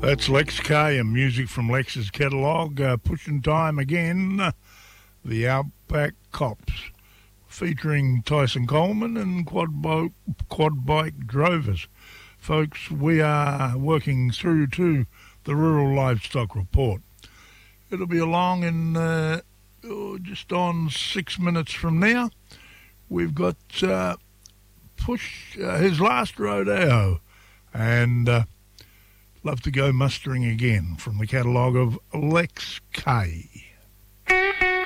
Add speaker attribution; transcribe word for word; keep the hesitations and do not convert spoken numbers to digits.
Speaker 1: That's Lex K and music from Lex's catalogue. Uh, pushing time again, uh, the Outback Cops, featuring Tyson Coleman and quad bike, quad bike drovers. Folks, we are working through to the Rural Livestock Report. It'll be along in uh, oh, just on six minutes from now. We've got uh, Push, uh, his last rodeo, and uh, love to go mustering again from the catalogue of Lex K.